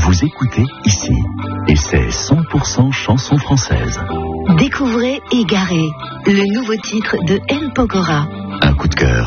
vous écoutez ici. Et c'est 100% chanson française. Découvrez Égaré, le nouveau titre de M. Pokora. Un coup de cœur